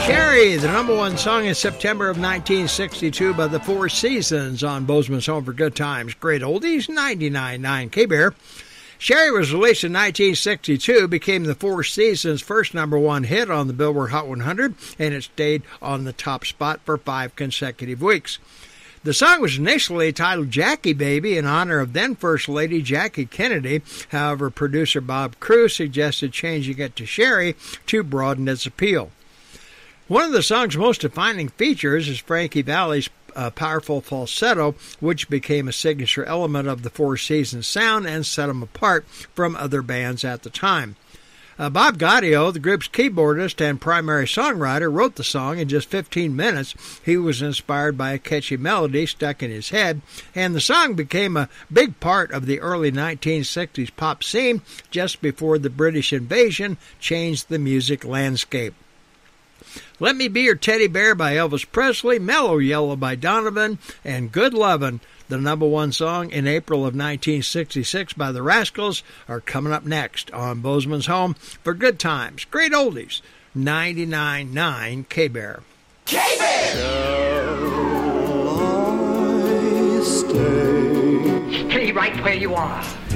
Sherry, the number one song in September of 1962 by the Four Seasons on Bozeman's Home for Good Times. Great oldies, 99.9 K-Bear. Sherry was released in 1962, became the Four Seasons' first number one hit on the Billboard Hot 100, and it stayed on the top spot for 5 consecutive weeks. The song was initially titled Jackie Baby in honor of then First Lady Jackie Kennedy. However, producer Bob Cruz suggested changing it to Sherry to broaden its appeal. One of the song's most defining features is Frankie Valli's powerful falsetto, which became a signature element of the Four Seasons sound and set them apart from other bands at the time. Bob Gaudio, the group's keyboardist and primary songwriter, wrote the song in just 15 minutes. He was inspired by a catchy melody stuck in his head, and the song became a big part of the early 1960s pop scene just before the British invasion changed the music landscape. Let Me Be Your Teddy Bear by Elvis Presley, Mellow Yellow by Donovan, and Good Lovin', the number one song in April of 1966 by the Rascals, are coming up next on Bozeman's Home for Good Times. Great oldies, 99.9 K-Bear. K-Bear! Shall I stay? Stay right where you are.